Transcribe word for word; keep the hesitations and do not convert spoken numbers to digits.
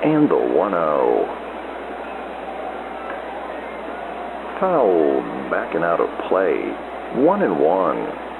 And the one oh. Foul backing out of play. One and one.